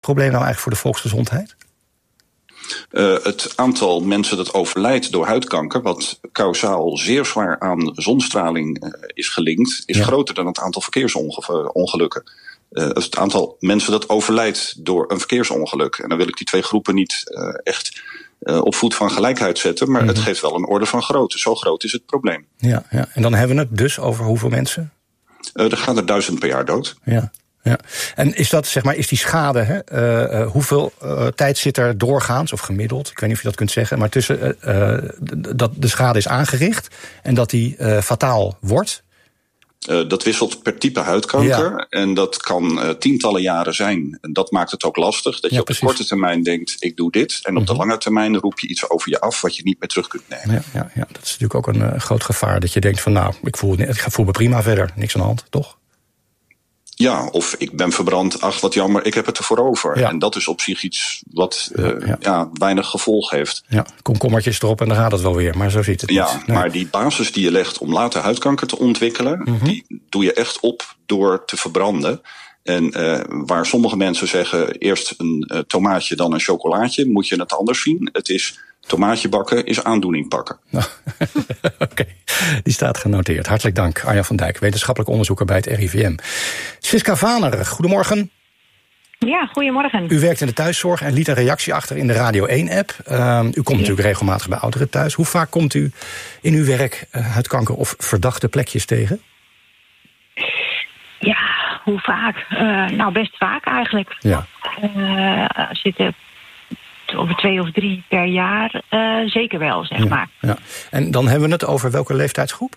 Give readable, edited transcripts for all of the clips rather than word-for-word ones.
probleem nou eigenlijk voor de volksgezondheid? Het aantal mensen dat overlijdt door huidkanker, wat kausaal zeer zwaar aan zonstraling is gelinkt, is groter dan het aantal verkeersongelukken. Het aantal mensen dat overlijdt door een verkeersongeluk. En dan wil ik die twee groepen niet echt op voet van gelijkheid zetten, maar het geeft wel een orde van grootte. Zo groot is het probleem. Ja. En dan hebben we het dus over hoeveel mensen? Er gaan er 1000 per jaar dood. Ja. En is dat, zeg maar, is die schade, hoeveel tijd zit er doorgaans, of gemiddeld, ik weet niet of je dat kunt zeggen, maar tussen dat de schade is aangericht en dat die fataal wordt? Dat wisselt per type huidkanker. Ja. En dat kan tientallen jaren zijn. En dat maakt het ook lastig. Dat je op de korte termijn denkt, ik doe dit. En op de lange termijn roep je iets over je af wat je niet meer terug kunt nemen. Ja. Dat is natuurlijk ook een groot gevaar. Dat je denkt van nou, ik voel me prima verder. Niks aan de hand, toch? Ja, of ik ben verbrand, ach wat jammer, ik heb het ervoor over. Ja. En dat is op zich iets wat weinig gevolg heeft. Ja, komkommertjes erop en dan gaat het wel weer, maar zo ziet het niet. Ja, maar die basis die je legt om later huidkanker te ontwikkelen, die doe je echt op door te verbranden. En waar sommige mensen zeggen, eerst een tomaatje, dan een chocolaatje, moet je het anders zien. Het is tomaatje bakken is aandoening pakken. Nou, Oké, die staat genoteerd. Hartelijk dank, Arjan van Dijk, wetenschappelijk onderzoeker bij het RIVM. Siska Vaner, goedemorgen. Ja, goedemorgen. U werkt in de thuiszorg en liet een reactie achter in de Radio 1-app. U komt natuurlijk regelmatig bij ouderen thuis. Hoe vaak komt u in uw werk huidkanker of verdachte plekjes tegen? Ja, hoe vaak? Nou, best vaak eigenlijk. Ja. Zitten over 2 of 3 per jaar, zeker wel, zeg maar. Ja. En dan hebben we het over welke leeftijdsgroep?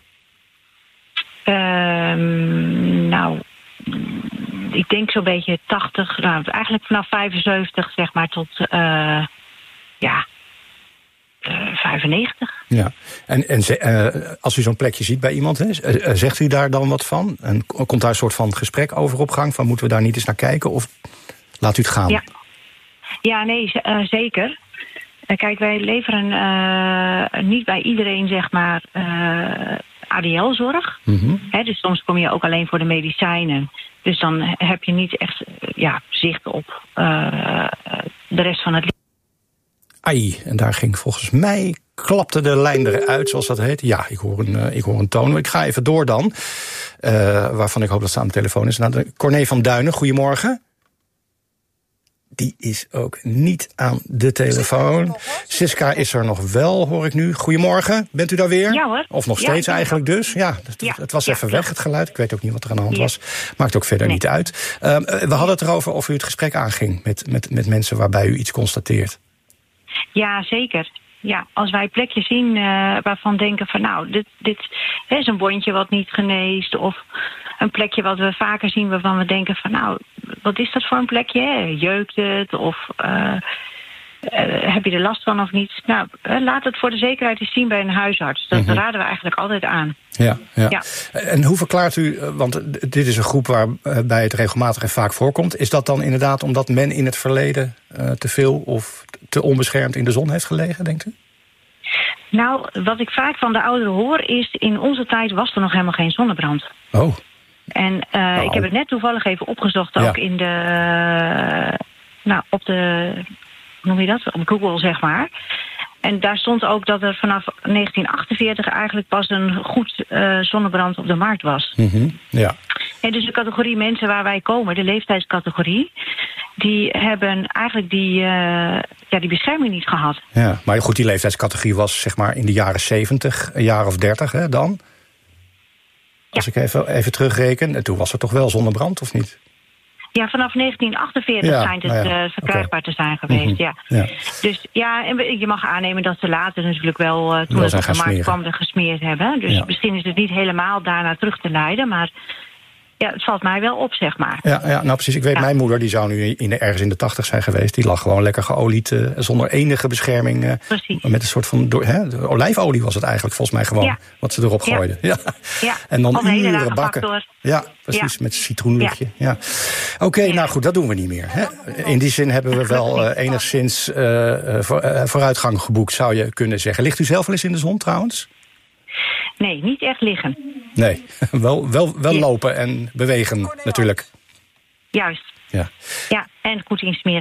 Nou, ik denk zo'n beetje 80, nou, eigenlijk vanaf 75, zeg maar, tot 95. Ja, en als u zo'n plekje ziet bij iemand, zegt u daar dan wat van? En komt daar een soort van gesprek over op gang? Van moeten we daar niet eens naar kijken? Of laat u het gaan? Ja, nee, zeker. Kijk, wij leveren niet bij iedereen, zeg maar, ADL-zorg. Dus soms kom je ook alleen voor de medicijnen. Dus dan heb je niet echt zicht op de rest van het lichaam. Ai, en daar ging volgens mij, klapte de lijn eruit, zoals dat heet. Ja, ik hoor een toon. Ik ga even door dan, waarvan ik hoop dat ze aan de telefoon is. Corné van Duinen, goedemorgen. Die is ook niet aan de telefoon. Siska is er nog wel, hoor ik nu. Goedemorgen, bent u daar weer? Ja hoor. Of nog steeds eigenlijk dus? Ja, het was even weg, het geluid. Ik weet ook niet wat er aan de hand was. Maakt ook verder niet uit. We hadden het erover of u het gesprek aanging met mensen waarbij u iets constateert. Ja, zeker. Ja, als wij plekjes zien waarvan denken van nou, dit is een wondje wat niet geneest, of een plekje wat we vaker zien waarvan we denken van nou, wat is dat voor een plekje? Jeukt het? Of heb je er last van of niet? Nou, laat het voor de zekerheid eens zien bij een huisarts. Dat raden we eigenlijk altijd aan. Ja. En hoe verklaart u, want dit is een groep waarbij het regelmatig en vaak voorkomt. Is dat dan inderdaad omdat men in het verleden te veel of te onbeschermd in de zon heeft gelegen, denkt u? Nou, wat ik vaak van de ouderen hoor is, in onze tijd was er nog helemaal geen zonnebrand. Oh. En ik heb het net toevallig even opgezocht, ook in de, op de, hoe noem je dat? Op Google, zeg maar. En daar stond ook dat er vanaf 1948 eigenlijk pas een goed zonnebrand op de markt was. Ja. En dus de categorie mensen waar wij komen, de leeftijdscategorie, die hebben eigenlijk die bescherming niet gehad. Ja, maar goed, die leeftijdscategorie was zeg maar in de jaren 70, een jaar of 30 dan? Als ik even terugreken, toen was er toch wel zonnebrand, of niet? Ja, vanaf 1948 schijnt het verkrijgbaar te zijn geweest, ja. Dus ja, en je mag aannemen dat ze later natuurlijk wel, toen het op de markt kwam, er gesmeerd hebben. Dus misschien is het niet helemaal daarna terug te leiden, maar ja, het valt mij wel op, zeg maar. Ja, nou precies. Ik weet, mijn moeder, die zou nu ergens in de 80 zijn geweest. Die lag gewoon lekker geolied, zonder enige bescherming. Met een soort van, olijfolie was het eigenlijk volgens mij gewoon, wat ze erop gooiden. Ja. En dan uren bakken. Factor. Ja, precies, met citroenluchtje. Ja. Oké, nou goed, dat doen we niet meer. Hè. In die zin hebben we wel enigszins vooruitgang geboekt, zou je kunnen zeggen. Ligt u zelf wel eens in de zon trouwens? Nee, niet echt liggen. Nee, wel lopen en bewegen natuurlijk. Juist. Ja, en goed insmeren.